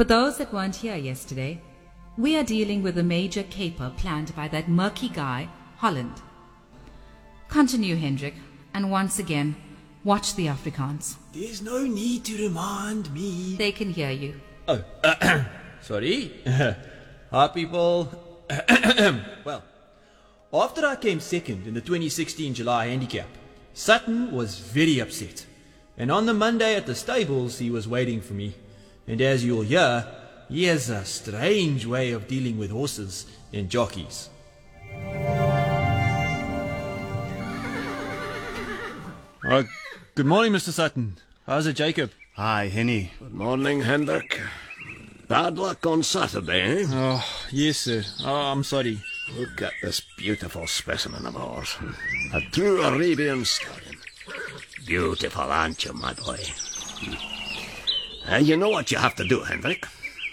For those that weren't here yesterday, we are dealing with a major caper planned by that murky guy, Holland. Continue, Hendrik, and once again, watch the Afrikaans. There's no need to remind me. They can hear you. Oh, sorry. Hi, people. Well, after I came second in the 2016 July handicap, Sutton was very upset. And on the Monday at the stables, he was waiting for me. And as you'll hear, he has a strange way of dealing with horses and jockeys. Good morning, Mr. Sutton. How's it, Jacob? Hi, Henny. Good morning, Hendrik. Bad luck on Saturday, eh? Oh, yes, sir. Oh, I'm sorry. Look at this beautiful specimen of ours. A true Arabian stallion. Beautiful, aren't you, my boy? You know what you have to do, Hendrik.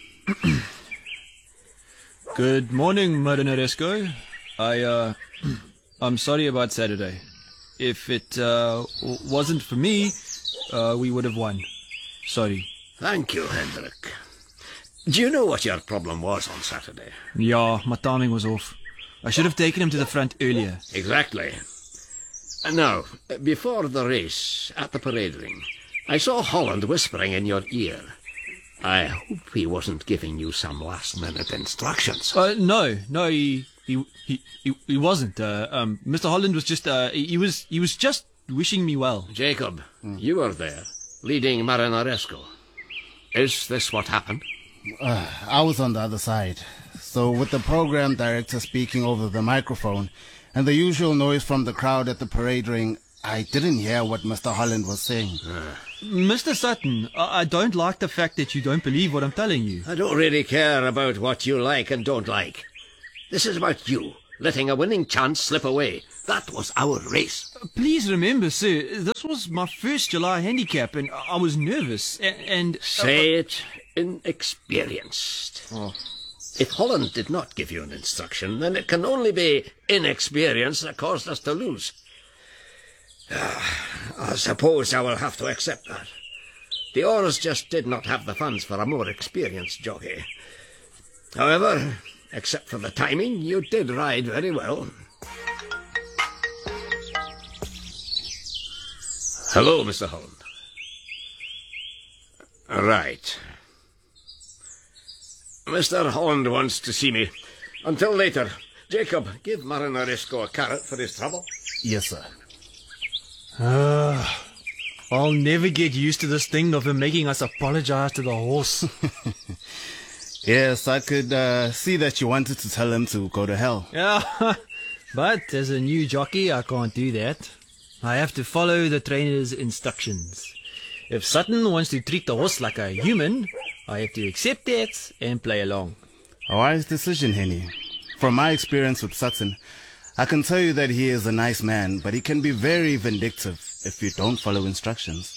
Good morning, Marinaresco. I'm sorry about Saturday. If it wasn't for me, we would have won. Sorry. Thank you, Hendrik. Do you know what your problem was on Saturday? Yeah, my timing was off. I should have taken him to the front earlier. Exactly. Now, before the race, at the parade ring, I saw Holland whispering in your ear. I hope he wasn't giving you some last-minute instructions. No, he wasn't. Mr. Holland was just, he was just wishing me well. Jacob, you were there, leading Marinaresco. Is this what happened? I was on the other side. So with the program director speaking over the microphone and the usual noise from the crowd at the parade ring, I didn't hear what Mr. Holland was saying. Mr. Sutton, I don't like the fact that you don't believe what I'm telling you. I don't really care about what you like and don't like. This is about you, letting a winning chance slip away. That was our race. Please remember, sir, this was my first July handicap and I was nervous and... Say it inexperienced. Oh. If Holland did not give you an instruction, then it can only be inexperience that caused us to lose. I suppose I will have to accept that. The oars just did not have the funds for a more experienced jockey. However, except for the timing, you did ride very well. Hello, Mr. Holland. Right. Mr. Holland wants to see me. Until later. Jacob, give Marinaresco a carrot for his trouble. Yes, sir. I'll never get used to this thing of him making us apologize to the horse. Yes, I could see that you wanted to tell him to go to hell. Yeah, but as a new jockey, I can't do that. I have to follow the trainer's instructions. If Sutton wants to treat the horse like a human, I have to accept that and play along. A wise decision, Henny. From my experience with Sutton, I can tell you that he is a nice man, but he can be very vindictive if you don't follow instructions.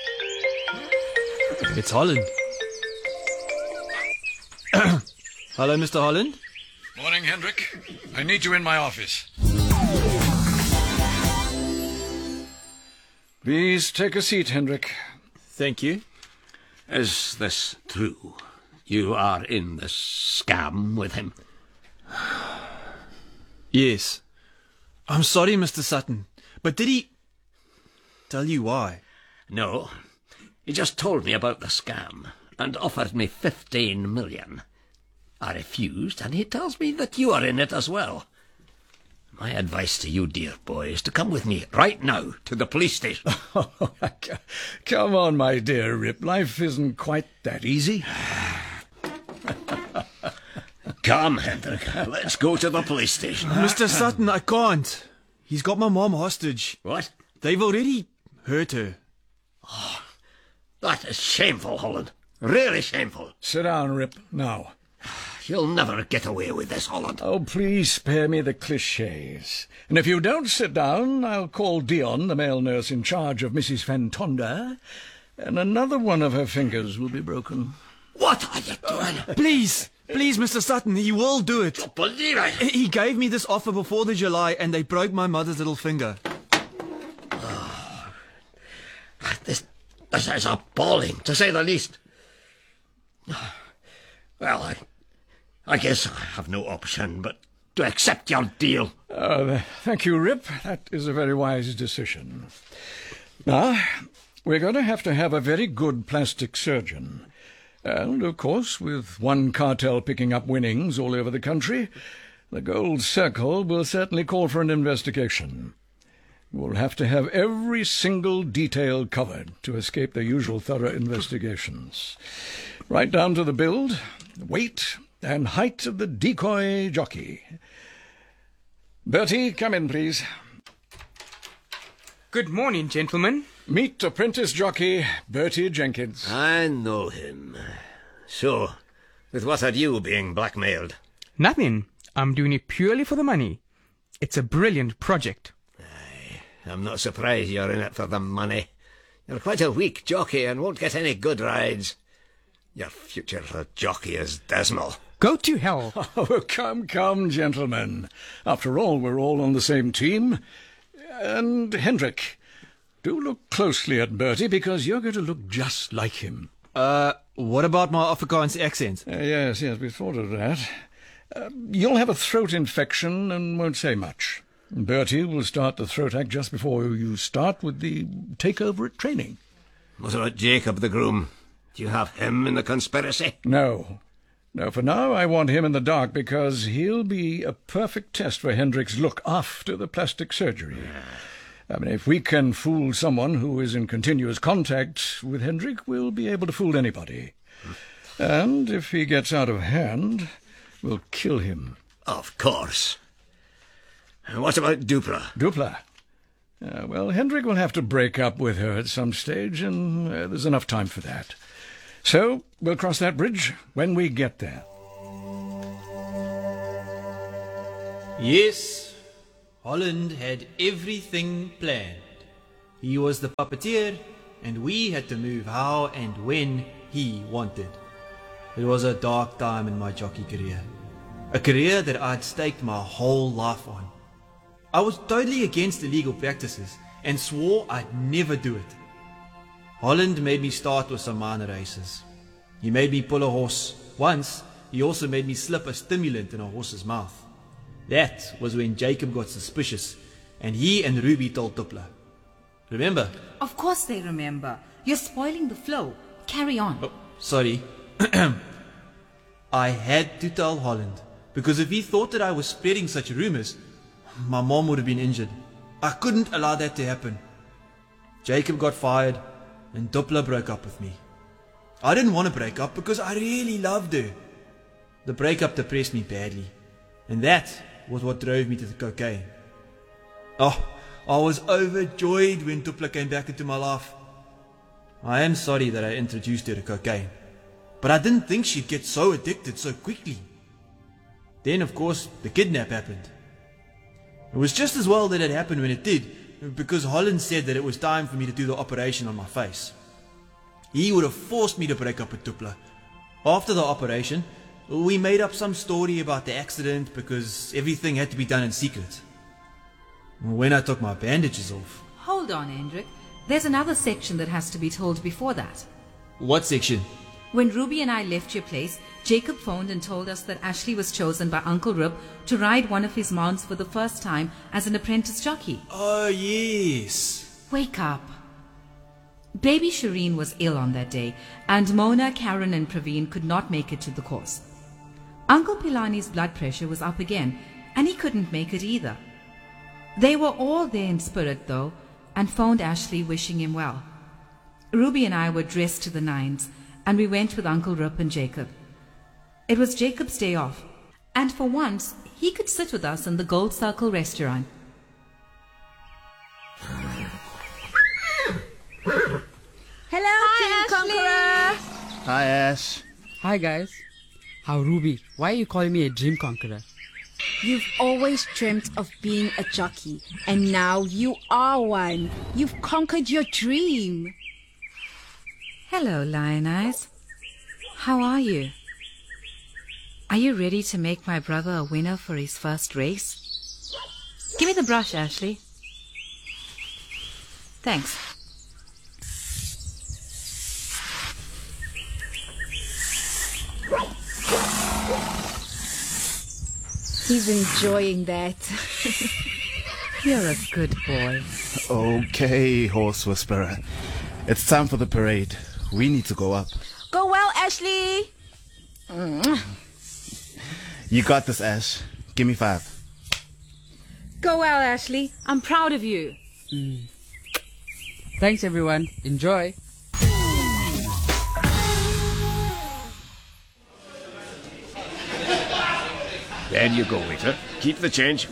It's Holland. Hello, Mr. Holland. Morning, Hendrik. I need you in my office. Please take a seat, Hendrik. Thank you. Is this true? You are in this scam with him? Yes. I'm sorry, Mr. Sutton, but did he tell you why? No. He just told me about the scam and offered me 15 million. I refused, and he tells me that you are in it as well. My advice to you, dear boy, is to come with me right now to the police station. Come on, my dear Rip. Life isn't quite that easy. Come, Hendrik. Let's go to the police station. Mr. Sutton, I can't. He's got my mom hostage. What? They've already hurt her. Oh, that is shameful, Holland. Really shameful. Sit down, Rip, now. You'll never get away with this, Holland. Oh, please spare me the clichés. And if you don't sit down, I'll call Dion, the male nurse in charge of Mrs. Fantonda, and another one of her fingers will be broken. What are you doing? Please, Mr. Sutton, he will do it. Don't believe it. He gave me this offer before the July, and they broke my mother's little finger. Oh, this is appalling, to say the least. Well, I guess I have no option but to accept your deal. Thank you, Rip. That is a very wise decision. Now, we're going to have a very good plastic surgeon. And, of course, with one cartel picking up winnings all over the country, the Gold Circle will certainly call for an investigation. We'll have to have every single detail covered to escape the usual thorough investigations. Right down to the build, weight, and height of the decoy jockey. Bertie, come in, please. Good morning, gentlemen. Meet apprentice jockey Bertie Jenkins. I know him. So, with what are you being blackmailed? Nothing. I'm doing it purely for the money. It's a brilliant project. I'm not surprised you're in it for the money. You're quite a weak jockey and won't get any good rides. Your future as a jockey is dismal. Go to hell. Oh, come, gentlemen. After all, we're all on the same team. And, Hendrik, do look closely at Bertie, because you're going to look just like him. What about my Afrikaans accent? Yes, we thought of that. You'll have a throat infection and won't say much. Bertie will start the throat act just before you start with the takeover at training. What about Jacob the groom? Do you have him in the conspiracy? No, for now I want him in the dark, because he'll be a perfect test for Hendrik's look after the plastic surgery. I mean, if we can fool someone who is in continuous contact with Hendrik, we'll be able to fool anybody. And if he gets out of hand, we'll kill him. Of course. And what about Dupla? Dupla? Well, Hendrik will have to break up with her at some stage, and there's enough time for that. So, we'll cross that bridge when we get there. Yes, Holland had everything planned. He was the puppeteer, and we had to move how and when he wanted. It was a dark time in my jockey career. A career that I'd staked my whole life on. I was totally against illegal practices and swore I'd never do it. Holland made me start with some minor races. He made me pull a horse. Once, he also made me slip a stimulant in a horse's mouth. That was when Jacob got suspicious, and he and Ruby told Dupla. Remember? Of course they remember. You're spoiling the flow. Carry on. Oh, sorry. I had to tell Holland, because if he thought that I was spreading such rumors, my mom would have been injured. I couldn't allow that to happen. Jacob got fired, and Dupla broke up with me. I didn't want to break up because I really loved her. The breakup depressed me badly, and that was what drove me to the cocaine. Oh, I was overjoyed when Dupla came back into my life. I am sorry that I introduced her to cocaine, but I didn't think she'd get so addicted so quickly. Then, of course, the kidnap happened. It was just as well that it happened when it did, because Holland said that it was time for me to do the operation on my face. He would have forced me to break up with Dupla. After the operation, we made up some story about the accident because everything had to be done in secret. When I took my bandages off... Hold on, Hendrik. There's another section that has to be told before that. What section? When Ruby and I left your place, Jacob phoned and told us that Ashley was chosen by Uncle Rip to ride one of his mounts for the first time as an apprentice jockey. Oh, yes. Wake up. Baby Shireen was ill on that day, and Mona, Karen and Praveen could not make it to the course. Uncle Pilani's blood pressure was up again, and he couldn't make it either. They were all there in spirit, though, and phoned Ashley wishing him well. Ruby and I were dressed to the nines, and we went with Uncle Rip and Jacob. It was Jacob's day off, and for once he could sit with us in the Gold Circle restaurant. Hello, King Conqueror! Hi, Ash. Hi guys. How Ruby, why are you calling me a dream conqueror? You've always dreamt of being a jockey, and now you are one. You've conquered your dream. Hello, Lion Eyes. How are you? Are you ready to make my brother a winner for his first race? Give me the brush, Ashley. Thanks. He's enjoying that. You're a good boy. Okay, Horse Whisperer. It's time for the parade. We need to go up. Go well, Ashley. You got this, Ash. Give me 5. Go well, Ashley. I'm proud of you. Thanks, everyone. Enjoy. There you go, waiter. Keep the change.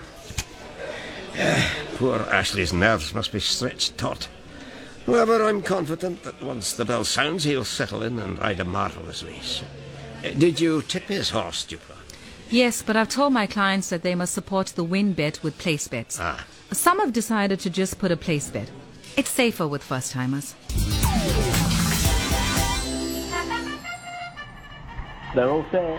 Poor Ashley's nerves must be stretched taut. However, I'm confident that once the bell sounds, he'll settle in and ride a marvellous race. Did you tip his horse, Dupla? Yes, but I've told my clients that they must support the win bet with place bets. Some have decided to just put a place bet. It's safer with first-timers. They're all set.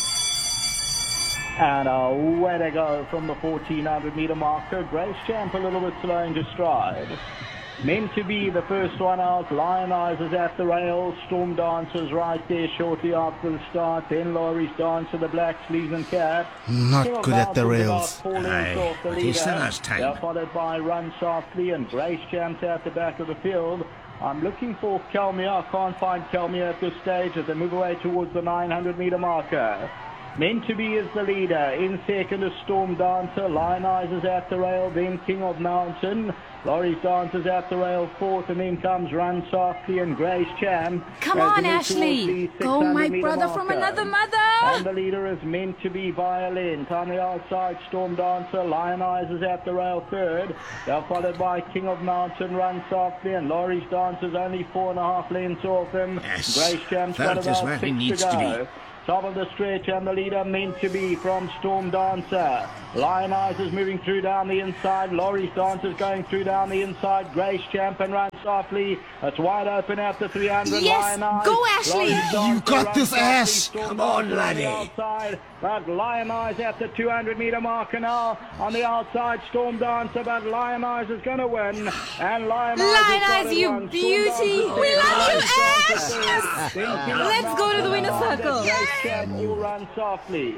And away they go from the 1400-meter marker. Grace Champ a little bit slow into stride. Meant to be the first one out. Lionizers at the rails. Storm Dancers right there shortly after the start. Then Laurie's Dancer, the black sleeves and cap. Not good at the rails. Aye, but he still has time. They're followed by Run Softly and Grace Champ's at the back of the field. I'm looking for Kelmia. I can't find Kelmia at this stage as they move away towards the 900-meter marker. Meant to be is the leader. In second is Storm Dancer. Lionizers at the rail. Then King of Mountain. Laurie's Dancers at the rail fourth. And then comes Run Softly and Grace Champ. Come on, Ashley. Go, my brother from another mother. And the leader is Meant to be Violent. On the outside, Storm Dancer. Lionizers at the rail third. They're followed by King of Mountain, Run Softly. And Laurie's Dancers only 4.5 lengths off them. Yes, Grace Champ's got that is about where he 6 needs to to go. be. Top of the stretch and the leader Meant to be from Storm Dancer. Lionizers moving through down the inside. Laurie's Dancers going through down the inside. Grace Champ and Run Softly. It's wide open at the 300. Yes, Lionize. go Ashley. Laurie's Dancer, You got Run this, Softly, Ash. Storm Come on, Dancer laddie. the outside, but Lionize at the 200-meter marker now. On the outside, Storm Dancer, but Lionize is going to win. And Lionize, you beauty. We love you, Ash. Let's go to the winner's circle. Grace Champ will Run Softly.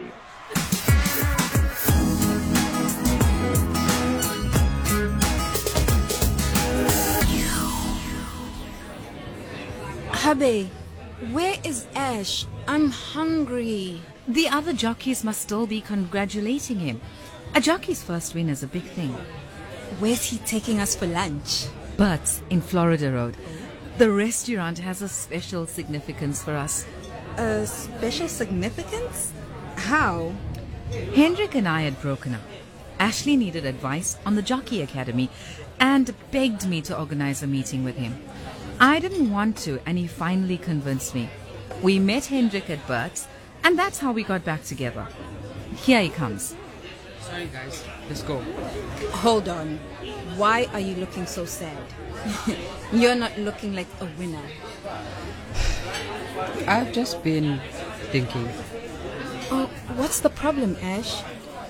Hubby, where is Ash? I'm hungry. The other jockeys must still be congratulating him. A jockey's first win is a big thing. Where's he taking us for lunch? But in Florida Road, the restaurant has a special significance for us. A special significance? How? Hendrik and I had broken up. Ashley needed advice on the Jockey Academy and begged me to organize a meeting with him. I didn't want to, and he finally convinced me. We met Hendrik at Bert's, and that's how we got back together. Here he comes. Sorry, guys. Let's go. Hold on. Why are you looking so sad? You're not looking like a winner. I've just been thinking. Oh, what's the problem, Ash?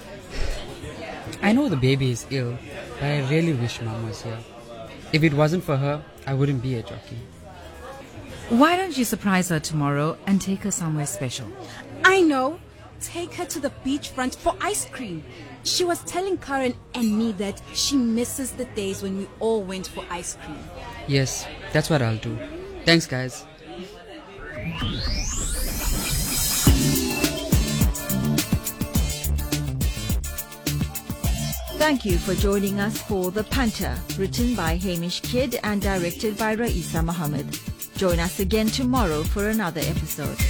I know the baby is ill, but I really wish Mom was here. If it wasn't for her, I wouldn't be a jockey. Why don't you surprise her tomorrow and take her somewhere special? I know. Take her to the beachfront for ice cream. She was telling Karen and me that she misses the days when we all went for ice cream. Yes, that's what I'll do. Thanks, guys. Thank you for joining us for The Punter, written by Hamish Kidd and directed by Raisa Mohammed. Join us again tomorrow for another episode.